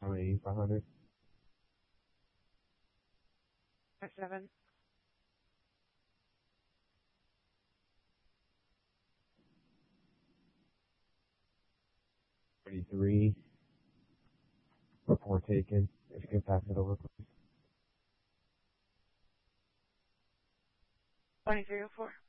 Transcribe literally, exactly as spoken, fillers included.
How many? five hundred? Five seven. thirty-three. Report taken. If you can pass it over, please. Twenty-three oh four.